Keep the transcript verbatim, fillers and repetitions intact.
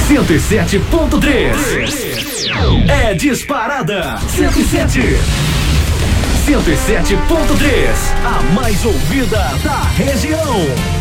cento e sete ponto três. É disparada. cento e sete. cento e sete ponto três. A mais ouvida da região.